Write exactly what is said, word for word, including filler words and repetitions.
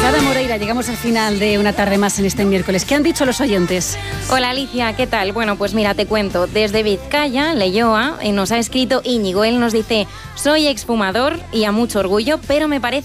Sara Moreira, llegamos al final de una tarde más en este miércoles. ¿Qué han dicho los oyentes? Hola Alicia, ¿qué tal? Bueno, pues mira, te cuento. Desde Vizcaya, Leioa, nos ha escrito Íñigo. Él nos dice: soy exfumador y a mucho orgullo, pero me parece